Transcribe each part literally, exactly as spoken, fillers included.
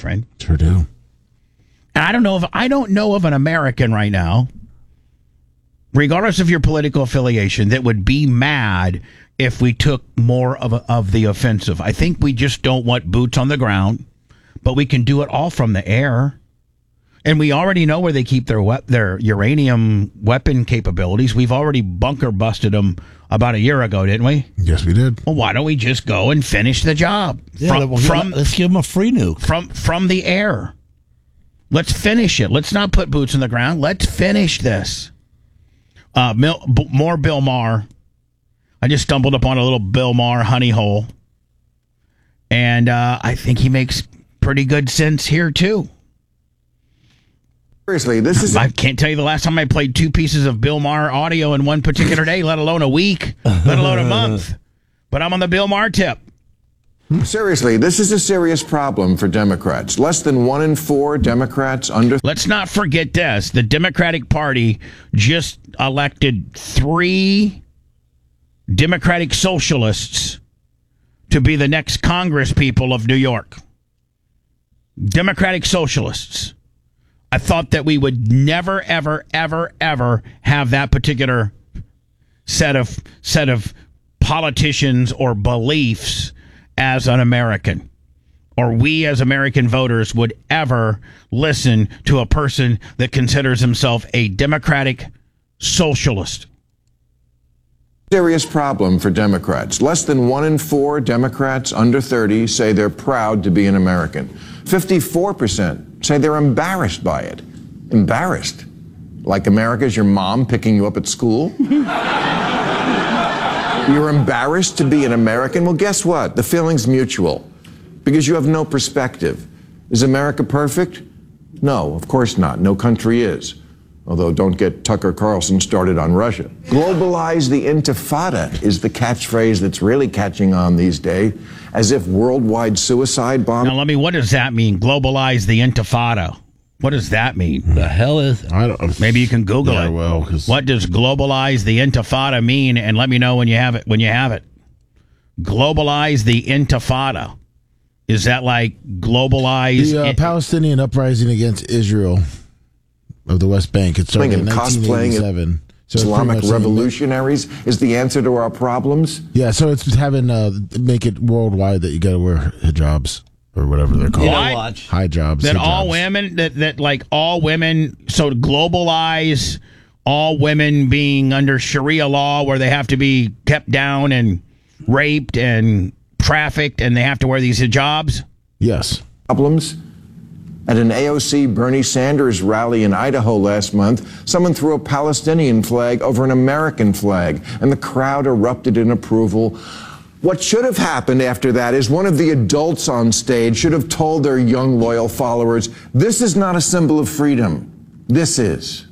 friend. Sure do. And I don't know if I don't know of an American right now, regardless of your political affiliation, that would be mad if we took more of a, of the offensive. I think we just don't want boots on the ground, but we can do it all from the air. And we already know where they keep their we- their uranium weapon capabilities. We've already bunker busted them about a year ago, didn't we? Yes, we did. Well, why don't we just go and finish the job Yeah, from, well, from let's give them a free nuke from from the air? Let's finish it. Let's not put boots on the ground. Let's finish this. Uh, Mil- B- more Bill Maher. I just stumbled upon a little Bill Maher honey hole, and uh, I think he makes pretty good sense here too. Seriously, this is... I can't tell you the last time I played two pieces of Bill Maher audio in one particular day, let alone a week, let alone a month. But I'm on the Bill Maher tip. Seriously, this is a serious problem for Democrats. Less than one in four Democrats under... Let's not forget this. The Democratic Party just elected three Democratic socialists to be the next Congress people of New York. Democratic socialists. I thought that we would never, ever, ever, ever have that particular set of set of politicians or beliefs as an American, or we as American voters would ever listen to a person that considers himself a Democratic socialist. Serious problem for Democrats. Less than one in four Democrats under thirty say they're proud to be an American. fifty-four percent say they're embarrassed by it. Embarrassed? Like America's your mom picking you up at school? You're embarrassed to be an American? Well, guess what? The feeling's mutual. Because you have no perspective. Is America perfect? No, of course not. No country is. Although don't get Tucker Carlson started on Russia. Globalize the intifada is the catchphrase that's really catching on these days, as if worldwide suicide bombs... Now, let me, what does that mean? Globalize the intifada. What does that mean? The hell is... I don't. Maybe you can Google Yeah, it. well, 'cause- What does globalize the intifada mean? And let me know when you have it. When you have it. Globalize the intifada. Is that like globalize... The uh, it- Palestinian uprising against Israel of the West Bank. It started in And nineteen cosplaying eighty-seven. So it's pretty Islamic much saying- revolutionaries is the answer to our problems? Yeah, so it's having uh, make it worldwide that you got to wear hijabs or whatever they're called. You know, What? watch. Hijabs. that hijabs. all women that, that like all women so globalize all women being under Sharia law where they have to be kept down and raped and trafficked and they have to wear these hijabs. Yes. Problems? At an A O C Bernie Sanders rally in Idaho last month, someone threw a Palestinian flag over an American flag, and the crowd erupted in approval. What should have happened after that is one of the adults on stage should have told their young, loyal followers, this is not a symbol of freedom. This is.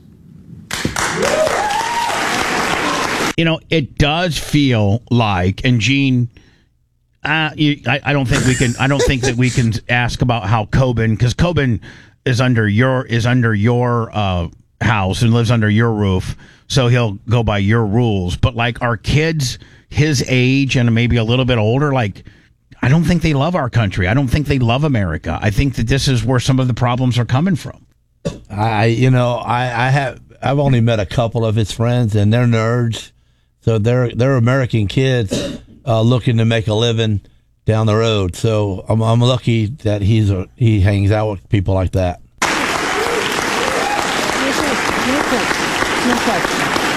You know, it does feel like, and Gene, uh, you, I, I don't think we can. I don't think that we can ask about how Coben, because Coben is under your is under your uh, house and lives under your roof, so he'll go by your rules. But like our kids, his age and maybe a little bit older, like I don't think they love our country. I don't think they love America. I think that this is where some of the problems are coming from. I, you know, I, I have, I've only met a couple of his friends, and they're nerds. So they're they're American kids uh, looking to make a living down the road. So I'm I'm lucky that he's a, he hangs out with people like that. No question.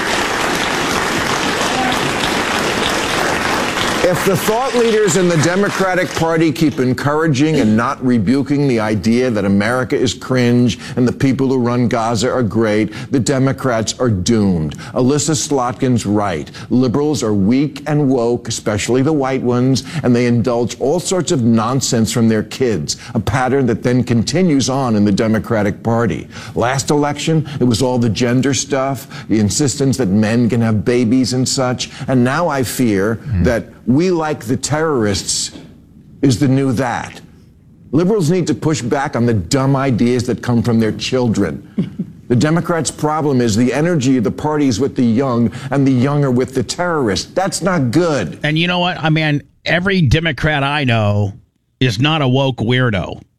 If the thought leaders in the Democratic Party keep encouraging and not rebuking the idea that America is cringe and the people who run Gaza are great, the Democrats are doomed. Alyssa Slotkin's right. Liberals are weak and woke, especially the white ones, and they indulge all sorts of nonsense from their kids, a pattern that then continues on in the Democratic Party. Last election, it was all the gender stuff, the insistence that men can have babies and such, and now I fear mm. that we like the terrorists is the new that. Liberals need to push back on the dumb ideas that come from their children. The Democrats' problem is the energy of the party is with the young and the young are with the terrorists. That's not good. And you know what? I mean, every Democrat I know is not a woke weirdo.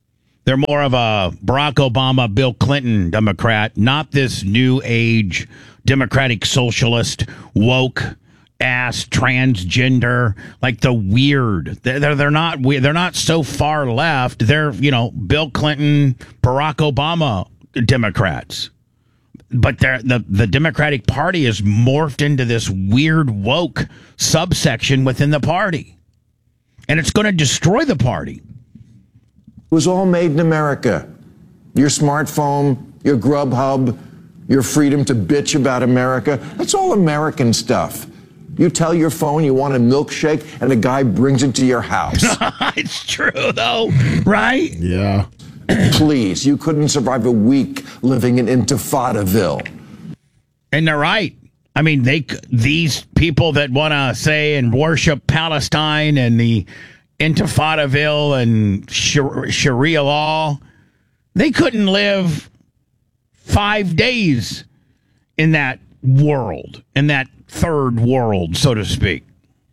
They're more of a Barack Obama, Bill Clinton Democrat, not this new age democratic socialist, woke ass transgender, like the weird. They're they're, they're not weird. They're not so far left. They're, you know, Bill Clinton, Barack Obama Democrats. But they're, the the Democratic Party has morphed into this weird woke subsection within the party, and it's going to destroy the party. It was all made in America. Your smartphone, your Grubhub, your freedom to bitch about America, that's all American stuff. You tell your phone you want a milkshake, and a guy brings it to your house. It's true, though, right? Yeah. Please, you couldn't survive a week living in Intifadaville. And they're right. I mean, they these people that want to say and worship Palestine and the Intifadaville and Sharia law, they couldn't live five days in that world, in that third world, so to speak.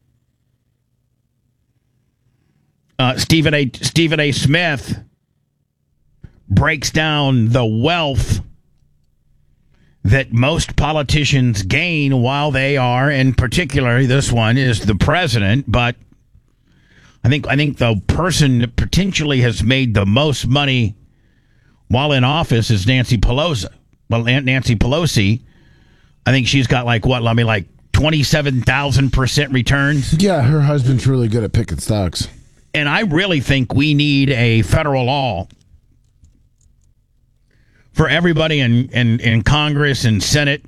Uh, Stephen A. Stephen A. Smith breaks down the wealth that most politicians gain while they are, and particularly this one is the president, but I think I think the person that potentially has made the most money while in office is Nancy Pelosi. Well, Nancy Pelosi, I think she's got like, what, let me like twenty-seven thousand percent returns. Yeah, her husband's really good at picking stocks. And I really think we need a federal law for everybody in, in, in Congress and Senate,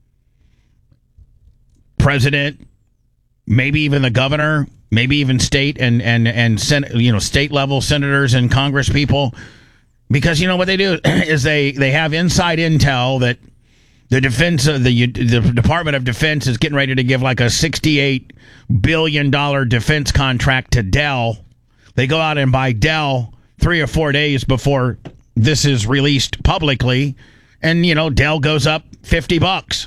president, maybe even the governor, maybe even state and, and, and Senate, you know, state level senators and Congress people. Because, you know, what they do is they, they have inside intel that the defense of the, the Department of Defense is getting ready to give like a sixty-eight billion dollars defense contract to Dell. They go out and buy Dell three or four days before this is released publicly. And, you know, Dell goes up fifty bucks.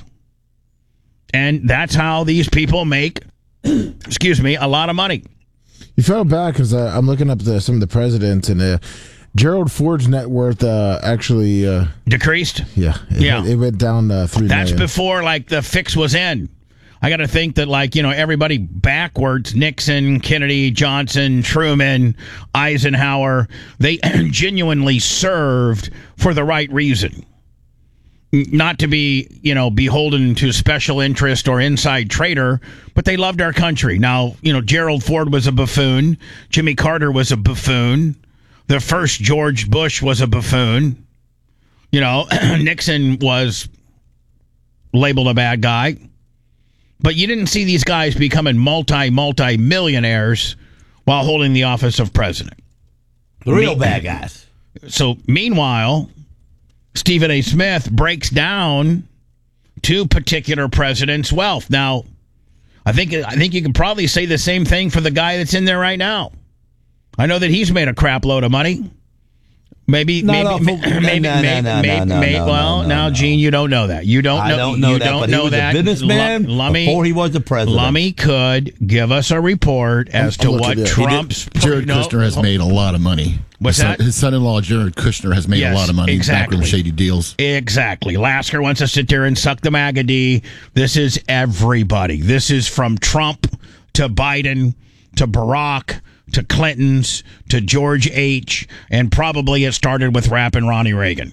And that's how these people make, excuse me, a lot of money. You fell back because uh, I'm looking up the, some of the presidents, and uh, Gerald Ford's net worth uh, actually uh, decreased. Yeah, it, yeah, it went down uh, three. That's million. before like the fix was in. I got to think that like you know everybody backwards: Nixon, Kennedy, Johnson, Truman, Eisenhower. They genuinely served for the right reason. Not to be, you know, beholden to special interest or inside trader, but they loved our country. Now, you know, Gerald Ford was a buffoon. Jimmy Carter was a buffoon. The first George Bush was a buffoon. You know, Nixon was labeled a bad guy. But you didn't see these guys becoming multi, multi-millionaires while holding the office of president. The real bad guys. So, meanwhile, Stephen A. Smith breaks down two particular presidents' wealth. Now, I think I think you can probably say the same thing for the guy that's in there right now. I know that he's made a crap load of money. Maybe, No, maybe, no, maybe, no, maybe, no, maybe, no, maybe, no, maybe- no, well, no, now, no. Gene, you don't know that. You don't I know. don't know you that, don't but know he was that. a businessman L- Lummy, before he was the president. Lummy could give us a report as I'm to looking what at it. Trump's Jared no, Kushner has made a lot of money. What's his son, that? His son-in-law, Jared Kushner, has made Yes, a lot of money. exactly. Backroom shady deals. Exactly. Lasker wants to sit there and suck the Magadee. This is everybody. This is from Trump to Biden to Barack to Clinton's to George H. And probably it started with rapping Ronnie Reagan.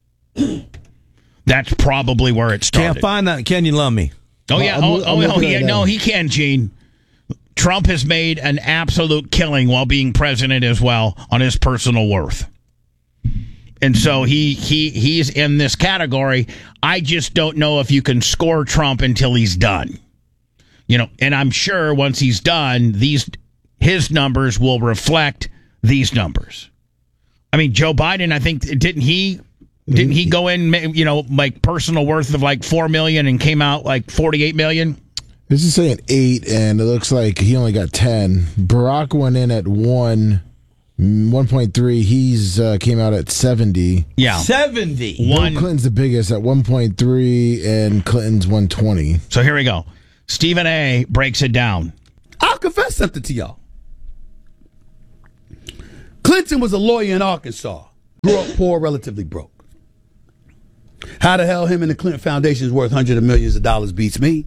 That's probably where it started. Can't find that. Can you love me? Oh, yeah. I'm- Oh, I'm oh, looking oh at yeah. it No, now. he can, Gene. Trump has made an absolute killing while being president as well on his personal worth. And so he he he's in this category. I just don't know if you can score Trump until he's done. You know, and I'm sure once he's done, these his numbers will reflect these numbers. I mean, Joe Biden, I think didn't he didn't he go in, you know, like personal worth of like four million and came out like forty-eight million? This is saying eight, and it looks like he only got ten. Barack went in at one, one point three. He's uh, came out at seventy. Yeah, seventy. one. Bill Clinton's the biggest at one point three, and Clinton's one twenty. So here we go. Stephen A. breaks it down. I'll confess something to y'all. Clinton was a lawyer in Arkansas. Grew up poor, relatively broke. How the hell him and the Clinton Foundation is worth hundreds of millions of dollars beats me.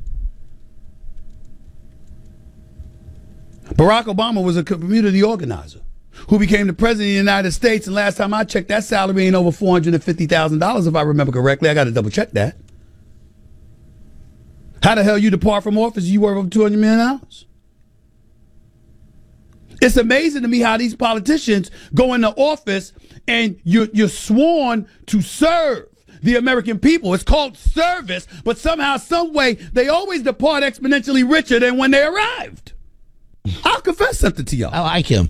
Barack Obama was a community organizer who became the president of the United States, and last time I checked, that salary ain't over four hundred fifty thousand dollars, if I remember correctly. I got to double check that. How the hell you depart from office, you worth over two hundred million dollars? It's amazing to me how these politicians go into office and you're, you're sworn to serve the American people. It's called service, but somehow, some way, they always depart exponentially richer than when they arrived. I'll confess something to y'all. I like him.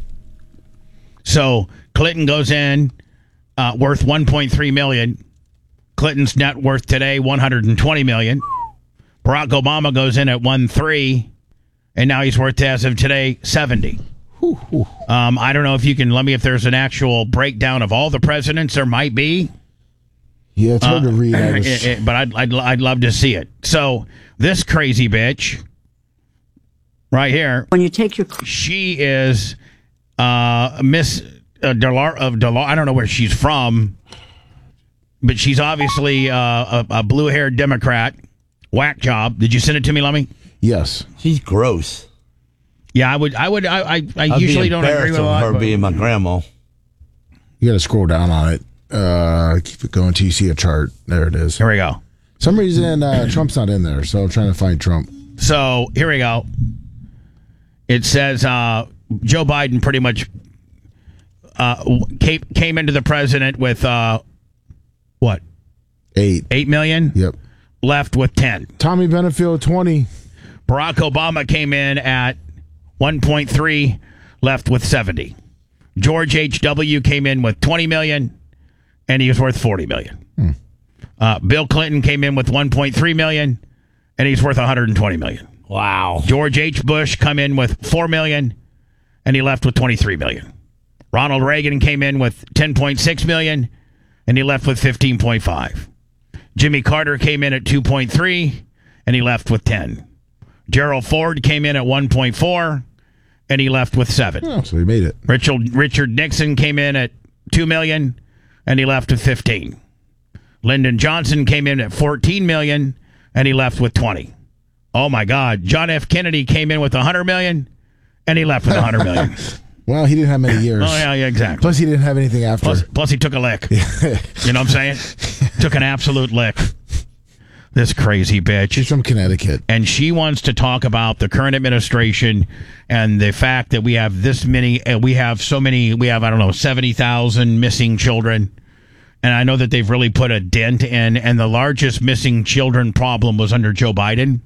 So Clinton goes in uh, worth one point three million dollars. Clinton's net worth today one hundred twenty million dollars. Barack Obama goes in at one point three, and now he's worth, as of today, seventy. Um, I don't know if you can let me if there's an actual breakdown of all the presidents. There might be. Yeah, it's hard uh, to read. I was... it, it, but I'd, I'd I'd love to see it. So this crazy bitch, right here. When you take your She is uh, Miss uh, Delar of Delar. I don't know where she's from, but she's obviously uh, a, a blue-haired Democrat. Whack job. Did you send it to me, Lummy? Yes. She's gross. Yeah, I would. I would. I. I, I I'd usually be don't agree with embarrassed a of lot, her but- being my grandma. You got to scroll down on it. Uh, keep it going till you see a chart. There it is. Here we go. Some reason uh, Trump's not in there, so I'm trying to find Trump. So here we go. It says uh, Joe Biden pretty much uh, came came into the president with uh, what? Eight. Eight million. Yep. Left with ten. Tommy Benefield, twenty. Barack Obama came in at one point three, left with seventy. George H W came in with twenty million, and he was worth forty million. Hmm. Uh, Bill Clinton came in with one point three million, and he's worth one hundred twenty million. Wow. George H. Bush come in with four million, and he left with twenty-three million. Ronald Reagan came in with ten point six million, and he left with fifteen point five. Jimmy Carter came in at two point three, and he left with ten. Gerald Ford came in at one point four, and he left with seven. Oh, so he made it. Richard Richard Nixon came in at two million, and he left with fifteen. Lyndon Johnson came in at fourteen million, and he left with twenty. Oh my God! John F. Kennedy came in with one hundred million, and he left with one hundred million. Well, he didn't have many years. Oh yeah, yeah, exactly. Plus, he didn't have anything after. Plus, plus he took a lick. You know what I'm saying? Took an absolute lick. This crazy bitch. She's from Connecticut. And she wants to talk about the current administration and the fact that we have this many, uh, we have so many, we have, I don't know, seventy thousand missing children. And I know that they've really put a dent in, and the largest missing children problem was under Joe Biden.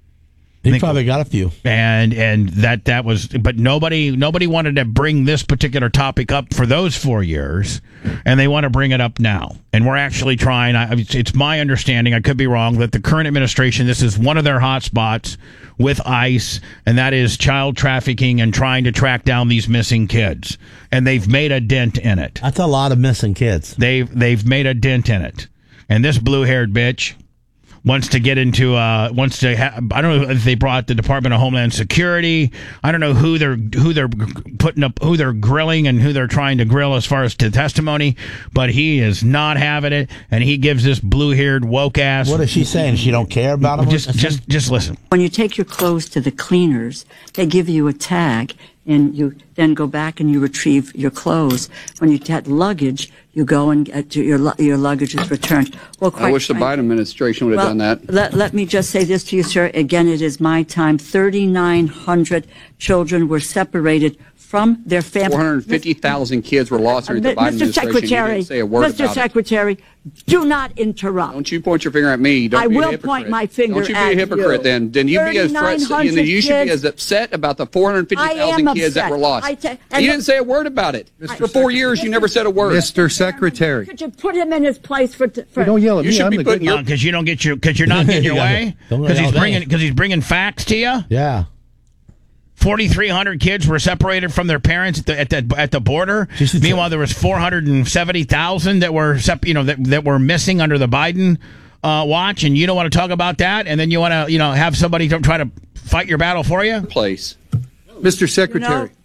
He think- probably got a few. And and that that was, but nobody nobody wanted to bring this particular topic up for those four years, and they want to bring it up now. And we're actually trying. I, it's, it's my understanding, I could be wrong, that the current administration, this is one of their hot spots with ICE, and that is child trafficking and trying to track down these missing kids. And they've made a dent in it. That's a lot of missing kids. They've they've made a dent in it. And this blue-haired bitch wants to get into, uh, wants to, ha- I don't know if they brought the Department of Homeland Security. I don't know who they're, who they're putting up, who they're grilling and who they're trying to grill as far as to testimony, but he is not having it, and he gives this blue-haired woke ass. What is she saying? She don't care about him? Just, just, just listen. When you take your clothes to the cleaners, they give you a tag, and you then go back and you retrieve your clothes. When you get luggage, you go and get your lu- your luggage is returned. Well, quite I wish the frank- Biden administration would have well, done that. Let, let me just say this to you, sir. Again, it is my time. thirty-nine hundred children were separated from their families. four hundred fifty thousand kids were lost during the Biden Mister administration. You Secretary, didn't say a word Mister about it. Secretary, do not interrupt. Don't you point your finger at me. Don't I be a will hypocrite. point my finger Don't you be at a hypocrite you. then. Then you be as threat, you, know, you should be kids. as upset about the four hundred fifty I thousand am kids that upset. were lost. I ta- you and didn't say a word about it. For four years, you never said a word. Mister Secretary. Could you put him in his place for? for Don't yell at You me. should I'm be the putting good your Because you don't get your, because you're not getting your way. Don't Because he's yell bringing, that. because he's bringing facts to you. Yeah. forty-three hundred kids were separated from their parents at the at the, at the border. She should Meanwhile, there was four hundred seventy thousand that were sep- you know that, that were missing under the Biden uh, watch, and you don't want to talk about that, and then you want to you know have somebody to try to fight your battle for you. place. Mister Secretary. You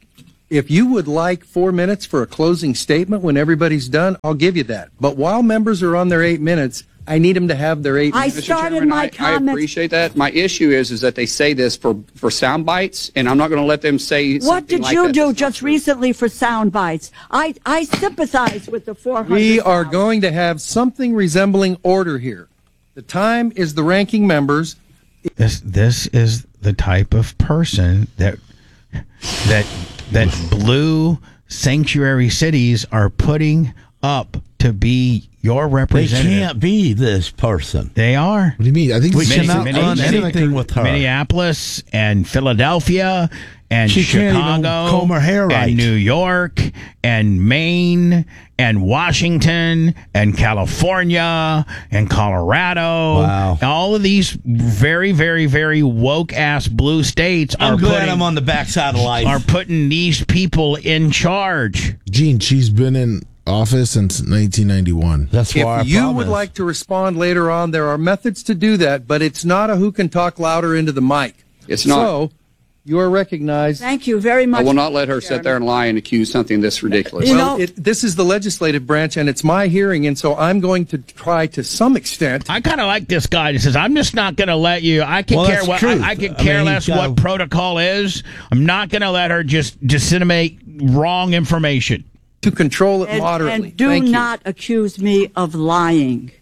If you would like four minutes for a closing statement when everybody's done, I'll give you that. But while members are on their eight minutes, I need them to have their eight I minutes. Mister started Chairman, my I, I comments. appreciate that. My issue is is that they say this for, for sound bites, and I'm not going to let them say What something did like you that. do That's not just true. recently for sound bites? I, I sympathize with the four hundred. We are going to have something resembling order here. The time is the ranking members. This this is the type of person that that that blue sanctuary cities are putting up to be your They representative. can't be this person. They are. What do you mean? I think We it's- cannot many- run many- anything with her. Minneapolis and Philadelphia and She can't even Chicago comb her hair right. and New York and Maine and Washington and California and Colorado. Wow. All of these very, very, very woke ass blue states I'm are glad putting, I'm on the backside of life. are putting these people in charge. Gene, she's been in office since nineteen ninety-one. That's why I If you promise. would like to respond later on, there are methods to do that, but it's not a who can talk louder into the mic. It's not. So, you are recognized. Thank you very much. I will not let her sit there and lie and accuse something this ridiculous. You Well, know- it, this is the legislative branch, and it's my hearing, and so I'm going to try to some extent. I kind of like this guy that says, "I'm just not going to let you. I can Well, care that's what truth. I, I can I care mean, less he's what gotta- protocol is. I'm not going to let her just disseminate wrong information." to control it and, moderately. and do Thank you. not accuse me of lying.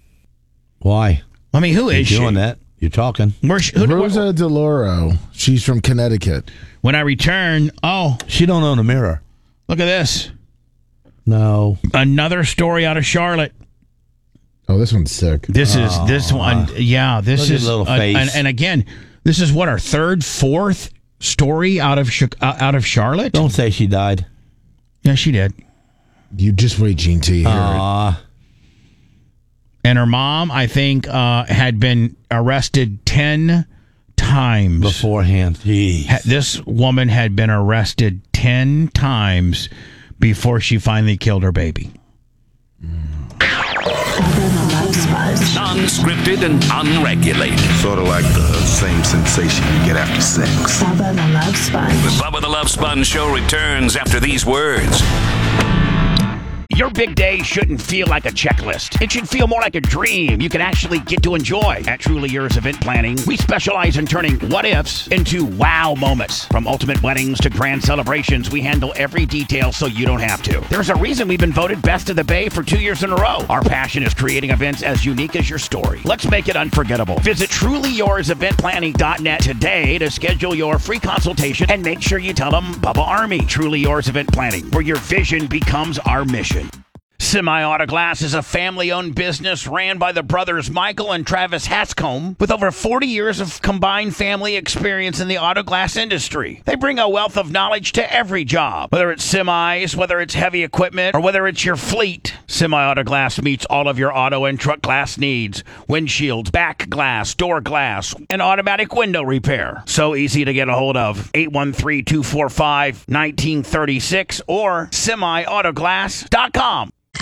Why? I mean, who You're is doing she? that. You're talking. Where she who, Rosa DeLauro. She's from Connecticut. When I return, oh, She don't own a mirror. look at this. No. Another story out of Charlotte. Oh, this one's sick. This is this one. Yeah, this Look at is little uh, face. and, and again, this is what our third, fourth story out of Chi- uh, out of Charlotte. Don't say she died. Yeah, she did. You just wait, Gene, till you hear it. Aw. And her mom, I think, uh, had been arrested ten times Beforehand. Jeez. Ha- This woman had been arrested ten times before she finally killed her baby. Non-scripted and unregulated. Sort of like the same sensation you get after sex. Bubba the Love Sponge. The Bubba the Love Sponge show returns after these words. Your big day shouldn't feel like a checklist. It should feel more like a dream you can actually get to enjoy. At Truly Yours Event Planning, we specialize in turning what-ifs into wow moments. From ultimate weddings to grand celebrations, we handle every detail so you don't have to. There's a reason we've been voted Best of the Bay for two years in a row. Our passion is creating events as unique as your story. Let's make it unforgettable. Visit truly yours event planning dot net today to schedule your free consultation and make sure you tell them Bubba Army. Truly Yours Event Planning, where your vision becomes our mission. Semi-Auto Glass is a family-owned business ran by the brothers Michael and Travis Hatscombe with over forty years of combined family experience in the auto glass industry. They bring a wealth of knowledge to every job, whether it's semis, whether it's heavy equipment, or whether it's your fleet. Semi-Auto Glass meets all of your auto and truck glass needs. Windshields, back glass, door glass, and automatic window repair. So easy to get a hold of. eight one three, two four five, one nine three six or semi auto glass dot com.